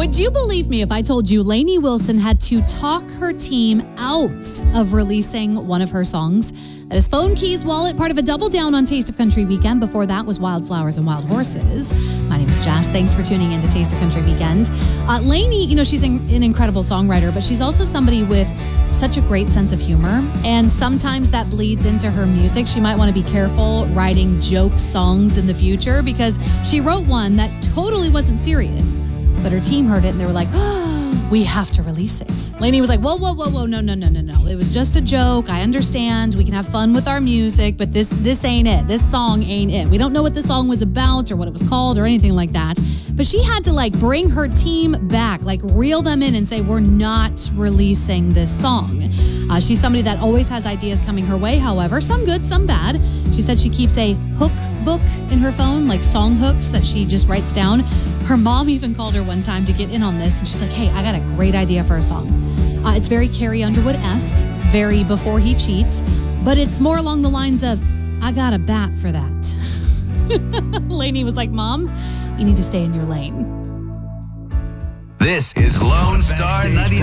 Would you believe me if I told you Lainey Wilson had to talk her team out of releasing one of her songs? That is Phone Keys Wallet, part of a double down on Taste of Country weekend. Before that was Wildflowers and Wild Horses. My name is Jess. Thanks for tuning in to Taste of Country weekend. Lainey, she's an incredible songwriter, but she's also somebody with such a great sense of humor. And sometimes that bleeds into her music. She might want to be careful writing joke songs in the future because she wrote one that totally wasn't serious. But her team heard it and they were like, oh, we have to release it. Lainey was like, whoa, no. It was just a joke. I understand. We can have fun with our music, but this ain't it. This song ain't it. We don't know what the song was about or what it was called or anything like that. But she had to bring her team back, reel them in and say, we're not releasing this song. She's somebody that always has ideas coming her way. However, some good, some bad. She said she keeps a hook book in her phone, song hooks that she just writes down. Her mom even called her one time to get in on this. And she's like, hey, I got a great idea for a song. It's very Carrie Underwood-esque, very Before He Cheats, but it's more along the lines of, I got a bat for that. Lainey was like, Mom, you need to stay in your lane. This is Lone Star 99.9.